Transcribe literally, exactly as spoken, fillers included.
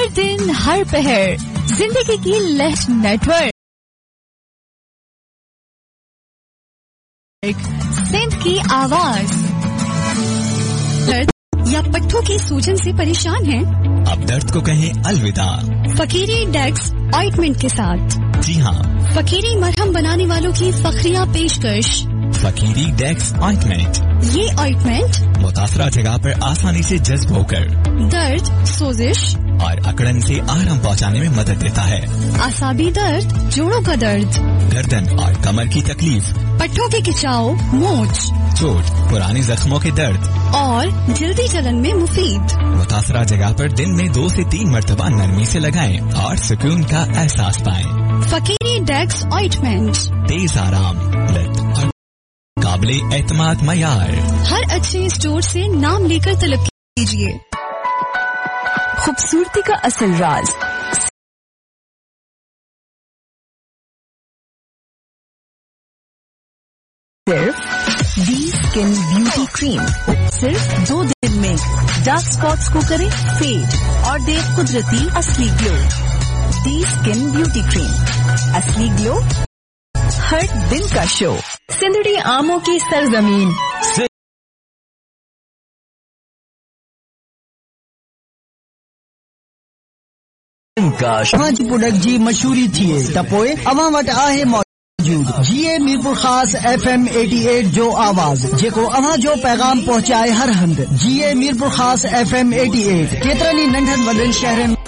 ہر دن ہر پہر زندگی کی لہر نیٹ ورک سندھ کی آواز. یا پٹھوں کی سوجن سے پریشان ہیں؟ اب درد کو کہیں الوداع. فقیری ڈیکس آئنٹمنٹ کے ساتھ. جی ہاں، فقیری مرہم بنانے والوں کی فخریہ پیشکش فقیری ڈیکس آئنٹمنٹ. یہ آئنٹمنٹ متاثرہ جگہ پر آسانی سے جذب ہو کر درد، سوزش اور اکڑن سے آرام پہنچانے میں مدد دیتا ہے. اعصابی درد، جوڑوں کا درد، گردن اور کمر کی تکلیف، پٹھوں کے کھچاؤ، موچ، چوٹ، پرانے زخموں کے درد اور جلدی چلن میں مفید. متاثرہ جگہ پر دن میں دو سے تین مرتبہ نرمی سے لگائیں اور سکون کا احساس پائیں. فقیری ڈیکس آئنٹمنٹ، تیز آرام، لط اور قابل اعتماد معیار. ہر اچھے اسٹور سے نام لے کر طلب کیجیے. خوبصورتی کا اصل راز صرف دی اسکن بیوٹی کریم. صرف دو دن میں ڈارک اسپاٹس کو کرے فیڈ اور دے قدرتی اصلی گلو. دی اسکن بیوٹی کریم، اصلی گلو ہر دن کا شو. سندھڑی آموں کی سرزمین شاہ جی پروڈکٹ جی مشہوری تھی تپوئے اواں وٹ آہے موجود جی اے میرپور خاص ایف ایم ایٹی ایٹ جو آواز جیکو اواں جو پیغام پہنچائے ہر ہند. جی اے میرپور خاص ایف ایم ایٹی ایٹ کیترن ہی ننढن وڏن شہرن